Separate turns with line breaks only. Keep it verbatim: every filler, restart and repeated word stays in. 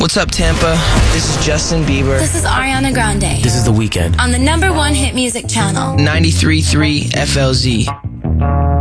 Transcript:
What's up, Tampa? This is Justin Bieber.
This is Ariana Grande.
This is The Weeknd.
On the number one hit music channel.
ninety-three point three F L Z.